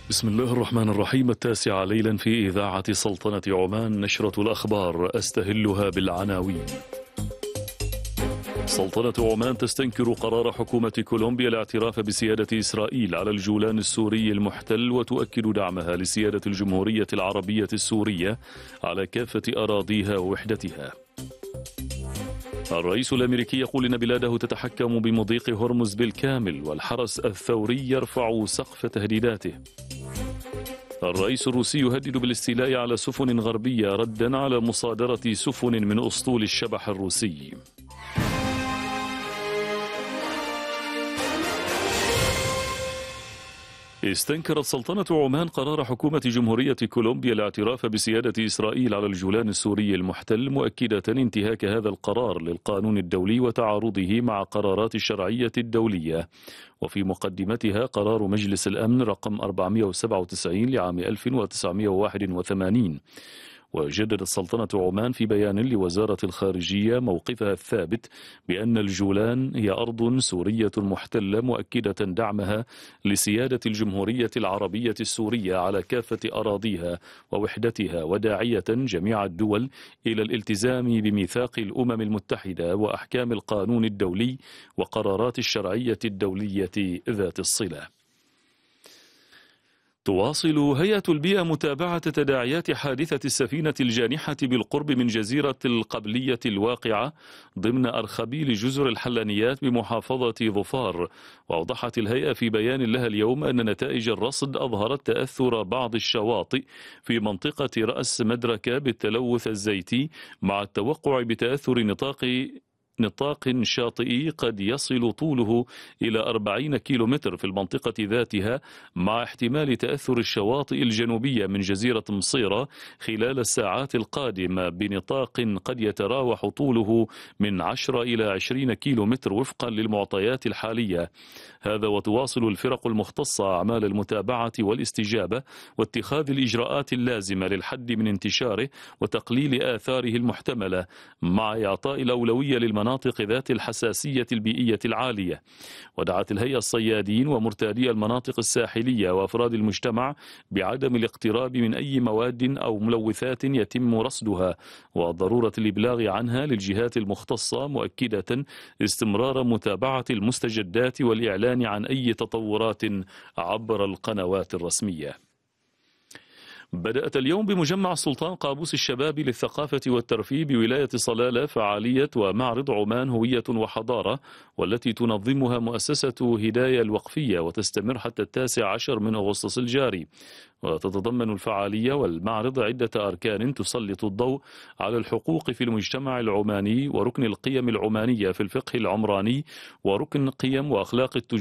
بسم الله الرحمن الرحيم. 9 ليلا في إذاعة سلطنة عمان، نشرة الأخبار أستهلها بالعناوين. سلطنة عمان تستنكر قرار حكومة كولومبيا الاعتراف بسيادة إسرائيل على الجولان السوري المحتل، وتؤكد دعمها لسيادة الجمهورية العربية السورية على كافة أراضيها ووحدتها. الرئيس الأمريكي يقول إن بلاده تتحكم بمضيق هرمز بالكامل، والحرس الثوري يرفع سقف تهديداته. الرئيس الروسي يهدد بالاستيلاء على سفن غربية ردا على مصادرة سفن من أسطول الشبح الروسي. استنكرت سلطنة عمان قرار حكومة جمهورية كولومبيا الاعتراف بسيادة إسرائيل على الجولان السوري المحتل، مؤكدة انتهاك هذا القرار للقانون الدولي وتعارضه مع قرارات الشرعية الدولية، وفي مقدمتها قرار مجلس الأمن رقم 497 لعام 1981. وجددت سلطنة عمان في بيان لوزارة الخارجية موقفها الثابت بأن الجولان هي أرض سورية محتلة، مؤكدة دعمها لسيادة الجمهورية العربية السورية على كافة أراضيها ووحدتها، وداعية جميع الدول إلى الالتزام بميثاق الأمم المتحدة وأحكام القانون الدولي وقرارات الشرعية الدولية ذات الصلة. تواصل هيئة البيئة متابعة تداعيات حادثة السفينة الجانحة بالقرب من جزيرة القبلية الواقعة ضمن أرخبيل جزر الحلانيات بمحافظة ظفار. وأوضحت الهيئة في بيان لها اليوم أن نتائج الرصد أظهرت تأثر بعض الشواطئ في منطقة رأس مدركة بالتلوث الزيتي، مع التوقع بتأثر نطاق شاطئي قد يصل طوله إلى 40 كيلومتر في المنطقة ذاتها، مع احتمال تأثر الشواطئ الجنوبية من جزيرة مصيرة خلال الساعات القادمة بنطاق قد يتراوح طوله من 10 إلى 20 كيلومتر وفقا للمعطيات الحالية. هذا وتواصل الفرق المختصة أعمال المتابعة والاستجابة واتخاذ الإجراءات اللازمة للحد من انتشاره وتقليل آثاره المحتملة، مع إعطاء الأولوية للمناطق ذات الحساسية البيئية العالية. ودعت الهيئة الصيادين ومرتادي المناطق الساحلية وأفراد المجتمع بعدم الاقتراب من أي مواد أو ملوثات يتم رصدها، وضرورة الإبلاغ عنها للجهات المختصة، مؤكدة استمرار متابعة المستجدات والإعلان عن أي تطورات عبر القنوات الرسمية. بدأت اليوم بمجمع السلطان قابوس الشباب للثقافة والترفيه بولاية صلالة فعالية ومعرض عمان هوية وحضارة، والتي تنظمها مؤسسة هداية الوقفية، وتستمر حتى 19 من أغسطس الجاري. وتتضمن الفعالية والمعرض عدة أركان تسلط الضوء على الحقوق في المجتمع العماني، وركن القيم العمانية في الفقه العمراني، وركن قيم وأخلاق التجار